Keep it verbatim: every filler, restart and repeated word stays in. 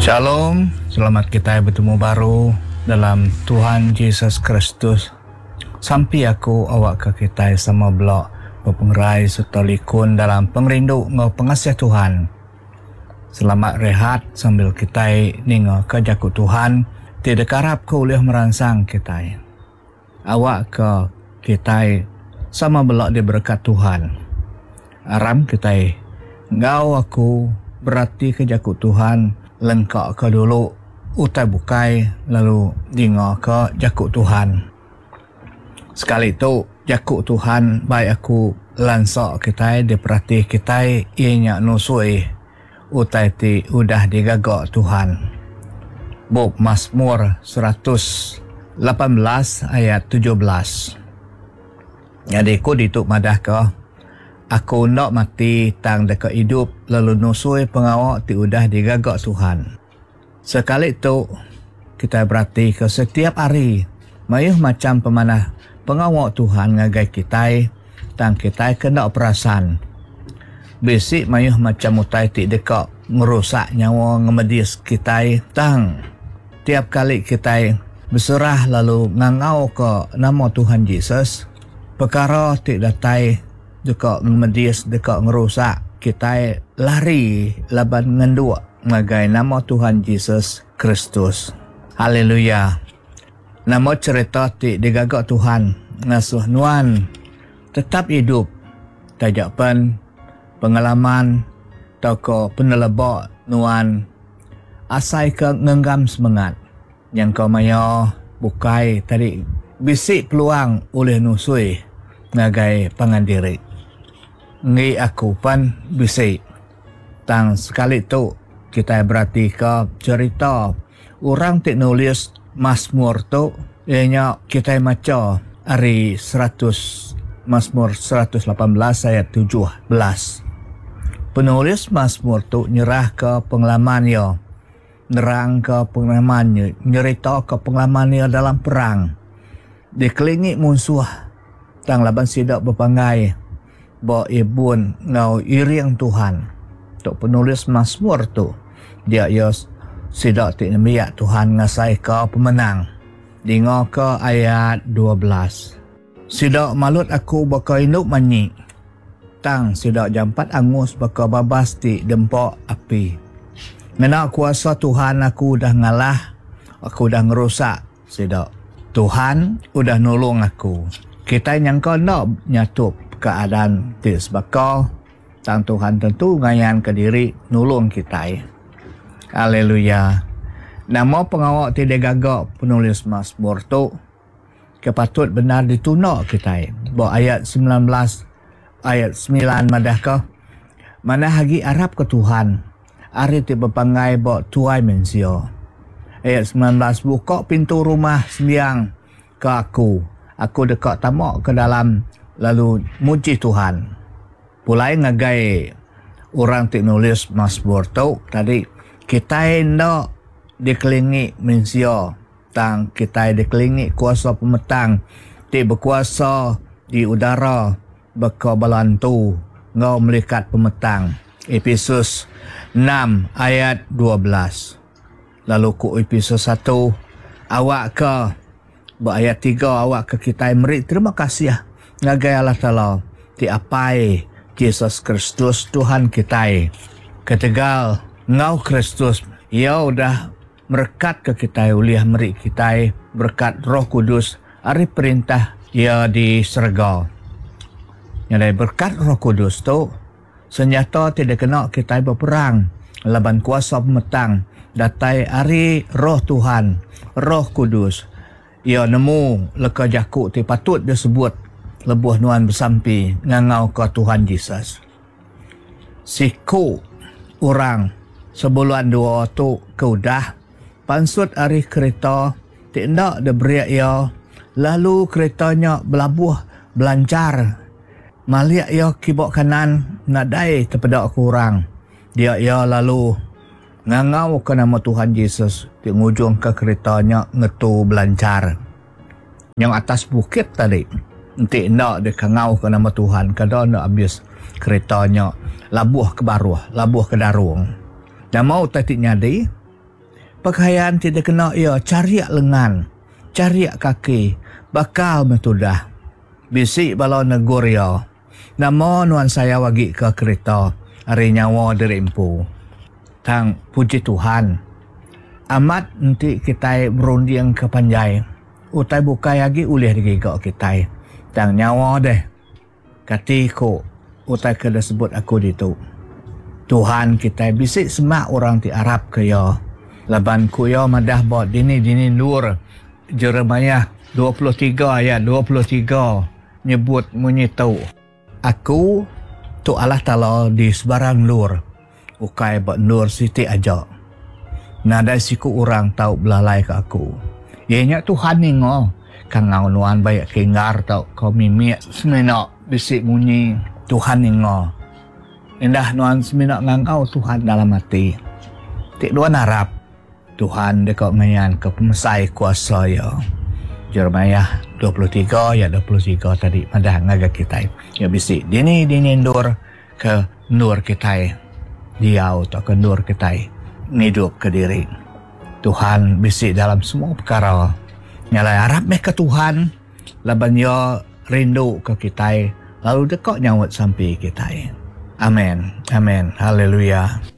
Shalom, selamat kita bertemu baru dalam Tuhan Yesus Kristus. Sampai aku awak ke kita sama blok berpengerai serta likun dalam pengerindu ngau pengasih Tuhan. Selamat rehat sambil kita ningo ke jakut Tuhan, tidak karap ke ulih merangsang kita. Awak ke kita sama blok diberkat Tuhan. Aram kita ngau aku berarti ke jakut Tuhan lengkap ke dulu utai bukai lalu dengar ke jakut Tuhan. Sekali tu jakut Tuhan baik aku lansak kita diperhati kita ianya nusui utai ti udah digagak Tuhan. Buk Mazmur seratus lapan belas ayat tujuh belas. Jadi ku dituk madah ke aku nak mati tang dekat hidup lalu nusui pengawak ti udah digagak Tuhan. Sekali tu kita berarti ke setiap hari mayuh macam pemanah pengawak Tuhan ngagai kita tang kita kena perasan. Besik mayuh macam utai ti dekat ngerusak nyawa ngemedis kita tang tiap kali kita berserah lalu ngangau ke nama Tuhan Yesus perkara ti datai dekat medis, dekat ngerusak, kita lari laban ngendua ngagai nama Tuhan Yesus Kristus. Haleluya. Nama cerita ti digagak Tuhan ngasuh nuan tetap hidup tajak pen pengalaman toko penelebak nuan asai ke ngenggam semangat yang kau maya bukai tadi bisik peluang oleh nusui ngagai pangandiri. Ngi aku pan bisik. Tang sekali tu kita berarti ke cerita orang tik nulis Mazmur tu ianya kita maca hari seratus Mazmur seratus lapan belas ayat tujuh belas. Penulis Mazmur tu nyerah ke pengalamannya, nerang ke pengalamannya, nyerita ke pengalamannya dalam perang. Dikelilingi musuh tang laban sidak berpangai bahawa ibun ngau iriang Tuhan. Tok penulis Mazmur tu dia yos sidak ti nemiak Tuhan ngasai ke pemenang. Dengar ke ayat dua belas. Sidak malut aku baka induk manyi. Tang sidak jampat angus baka babas ti dempok api. Mena kuasa Tuhan aku dah ngalah, aku dah ngerusak sidak. Tuhan udah nolong aku. Kita nyangka nak nyatup keadaan ti sebab tang Tuhan tentu ngayan ke diri nulung kita. Haleluya. Nama pengawak ti digagak penulis Mazmur tu kepatut benar ditunak kita. Bahawa ayat sembilan belas ayat sembilan madah ke mana hagi Arab ke Tuhan ari ti berpangai bahawa tuai mensio. Ayat sembilan belas buka pintu rumah sembiang ke aku. Aku dekat tamak ke dalam lalu muji Tuhan. Pulai ngagai orang ti nulis Mazmur tu tadi kita nak dikelilingi manusia tang kita dikelilingi kuasa pemetang ti berkuasa di udara beka balantu ngau melikat pemetang. Efesus enam ayat dua belas. Lalu ku Efesus satu awak ke ayat tiga awak ke kita merik terima kasih ngagai Allah Ta'ala ti apai Yesus Kristus Tuhan kita. Ketegal ngau Kristus ia udah merekat ke kita uliah merik kita berkat Roh Kudus ari perintah ia di surga. Yang berkat Roh Kudus tu senjata tidak kena kita berperang laban kuasa pemetang datai ari Roh Tuhan Roh Kudus. Ia nemu leka jakuk ti patut dia sebut lebuh nuan bersampi ngangau ke Tuhan Yesus. Siku orang sebuluan dua tu keudah pansut ari kereta ti ndak de beriak ia lalu keretanya belabuh belancar maliak ia kibok kanan nak dai terpedak kurang dia ia lalu ngangau ke nama Tuhan Yesus di ngujung ke keretanya ngetu belancar yang atas bukit tadi nanti nak dia kangau ke nama Tuhan kada nak habis keretanya labuh ke baruh labuh ke darung dan mau tatik nyadi Pakaian tidak kena ya, cariak lengan, cariak kaki, bakal metudah. Bisik bala negur ya. Nama nuan saya wagi ke kereta, hari nyawa dirimpu. Tang puji Tuhan. Amat nanti kita berunding ke panjai. Utai bukai lagi ulih digigak kita. Tang nyawa deh. Katiku, utai kena sebut aku ditu. Tuhan kita bisik semak orang ti Arab ke ya. Laban ku ya madah buat dini-dini nur. Jeremiah dua puluh tiga ayat dua puluh tiga nyebut munyi tau. Aku tu Allah Ta'ala di sebarang nur. Ukai buat nur siti aja. Nada siku orang tau belalai ke aku. Ianya Tuhan ni ngo. Kang ngau nuan banyak kengar tau. Kau mimik semenak bisik munyi Tuhan ni ngo. Indah nuan semenak ngangau Tuhan dalam hati. Tik nuan harap Tuhan dekat ngayan ke pemesai kuasa ya. Jeremiah dua puluh tiga ya dua puluh tiga tadi madah ngaga kita. Ya bisik dini dini nur ke nur kita. Diau tak ke nur kita. Ngidup ke diri. Tuhan bisik dalam semua perkara. Nyalai harap mereka Tuhan. Laban ya rindu ke kita. Lalu dekat nyawat sampai kita. Amin. Amin. Haleluya.